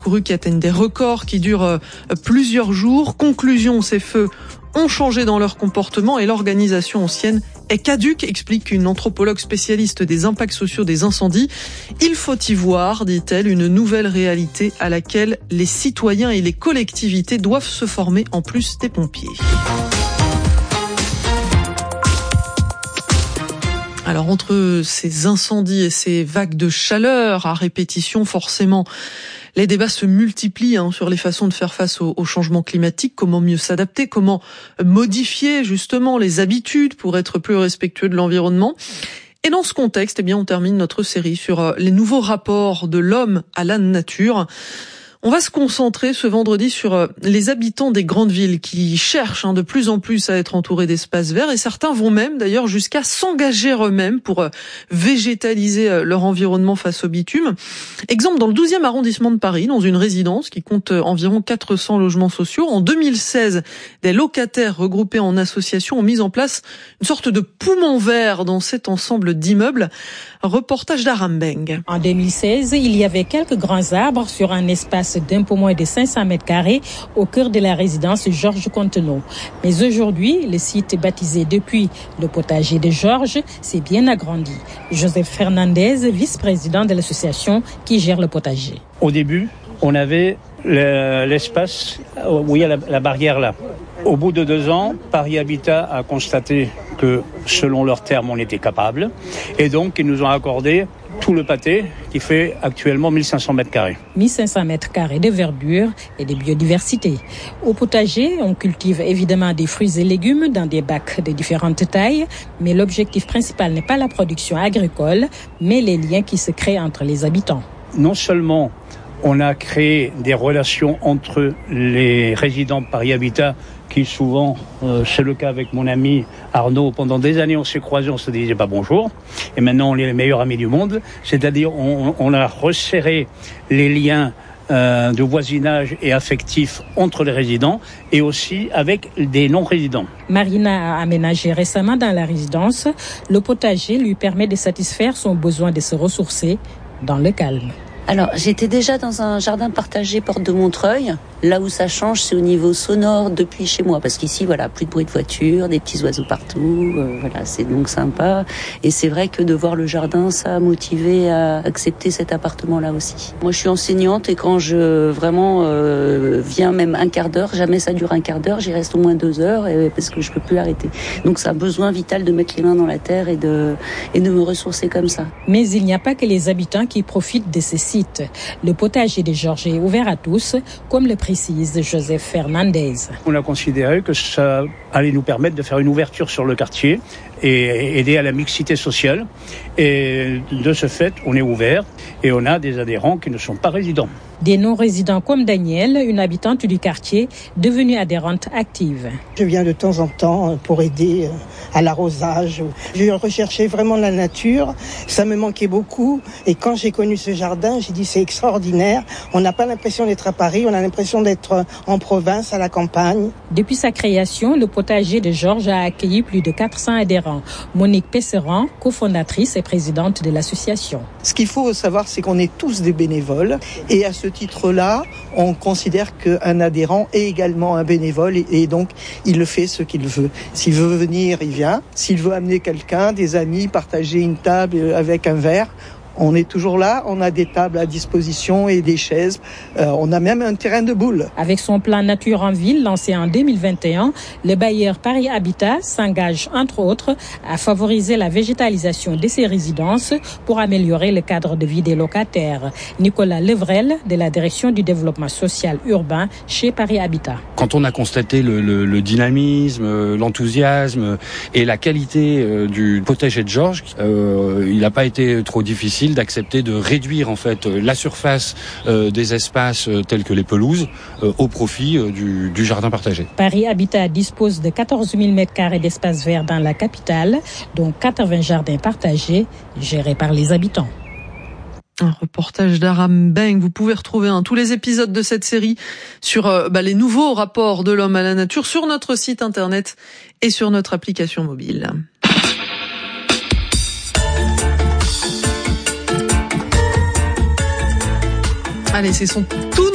courus qui atteignent des records, qui durent plusieurs jours. Conclusion, ces feux ont changé dans leur comportement et l'organisation ancienne est caduque, explique une anthropologue spécialiste des impacts sociaux des incendies. Il faut y voir, dit-elle, une nouvelle réalité à laquelle les citoyens et les collectivités doivent se former en plus des pompiers. Alors entre ces incendies et ces vagues de chaleur à répétition, forcément, les débats se multiplient sur les façons de faire face au changement climatique, comment mieux s'adapter, comment modifier justement les habitudes pour être plus respectueux de l'environnement. Et dans ce contexte, on termine notre série sur les nouveaux rapports de l'homme à la nature. On va se concentrer ce vendredi sur les habitants des grandes villes qui cherchent de plus en plus à être entourés d'espaces verts et certains vont même d'ailleurs jusqu'à s'engager eux-mêmes pour végétaliser leur environnement face au bitume. Exemple dans le 12e arrondissement de Paris, dans une résidence qui compte environ 400 logements sociaux. En 2016, des locataires regroupés en associations ont mis en place une sorte de poumon vert dans cet ensemble d'immeubles. Reportage d'Aram Beng. En 2016, il y avait quelques grands arbres sur un espace d'un peu moins de 500 mètres carrés au cœur de la résidence Georges Contenot. Mais aujourd'hui, le site baptisé depuis le potager de Georges s'est bien agrandi. Joseph Fernandez, vice-président de l'association qui gère le potager. Au début, on avait l'espace où il y a la barrière là. Au bout de 2 ans, Paris Habitat a constaté que, selon leurs termes, on était capable. Et donc, ils nous ont accordé tout le pâté qui fait actuellement 1500 mètres carrés. 1500 mètres carrés de verdure et de biodiversité. Au potager, on cultive évidemment des fruits et légumes dans des bacs de différentes tailles, mais l'objectif principal n'est pas la production agricole, mais les liens qui se créent entre les habitants. Non seulement on a créé des relations entre les résidents de Paris Habitat qui souvent, c'est le cas avec mon ami Arnaud, pendant des années on s'est croisés, on se disait pas bonjour, et maintenant on est les meilleurs amis du monde, c'est-à-dire on a resserré les liens de voisinage et affectif entre les résidents et aussi avec des non-résidents. Marina a aménagé récemment dans la résidence. Le potager lui permet de satisfaire son besoin de se ressourcer dans le calme. Alors, j'étais déjà dans un jardin partagé porte de Montreuil. Là où ça change, c'est au niveau sonore depuis chez moi. Parce qu'ici, plus de bruit de voiture, des petits oiseaux partout. C'est donc sympa. Et c'est vrai que de voir le jardin, ça a motivé à accepter cet appartement-là aussi. Moi, je suis enseignante et quand je viens même un quart d'heure, jamais ça dure un quart d'heure, j'y reste au moins 2 heures parce que je peux plus arrêter. Donc, c'est un besoin vital de mettre les mains dans la terre et de me ressourcer comme ça. Mais il n'y a pas que les habitants qui profitent de ces sites. Le potager de Georges est ouvert à tous, comme le précise Joseph Fernandez. On a considéré que ça allait nous permettre de faire une ouverture sur le quartier et aider à la mixité sociale. Et de ce fait, on est ouvert et on a des adhérents qui ne sont pas résidents. Des non-résidents comme Danielle, une habitante du quartier, devenue adhérente active. Je viens de temps en temps pour aider à l'arrosage. Je recherchais vraiment la nature, ça me manquait beaucoup. Et quand j'ai connu ce jardin, j'ai dit c'est extraordinaire. On n'a pas l'impression d'être à Paris, on a l'impression d'être en province, à la campagne. Depuis sa création, le potager de Georges a accueilli plus de 400 adhérents. Monique Pesseran, cofondatrice et présidente de l'association. Ce qu'il faut savoir, c'est qu'on est tous des bénévoles. Et à ce titre-là, on considère qu'un adhérent est également un bénévole et donc il le fait ce qu'il veut. S'il veut venir, il vient. S'il veut amener quelqu'un, des amis, partager une table avec un verre, on est toujours là, on a des tables à disposition et des chaises. On a même un terrain de boules. Avec son plan Nature en ville lancé en 2021, le bailleur Paris Habitat s'engage entre autres à favoriser la végétalisation de ses résidences pour améliorer le cadre de vie des locataires. Nicolas Levrel de la direction du développement social urbain chez Paris Habitat. Quand on a constaté le dynamisme, l'enthousiasme et la qualité du potager de Georges, il n'a pas été trop difficile d'accepter de réduire en fait la surface des espaces tels que les pelouses au profit du jardin partagé. Paris Habitat dispose de 14 000 m² d'espace vert dans la capitale, dont 80 jardins partagés gérés par les habitants. Un reportage d'Aram Beng. Vous pouvez retrouver tous les épisodes de cette série sur les nouveaux rapports de l'homme à la nature sur notre site internet et sur notre application mobile. Allez, c'est son tout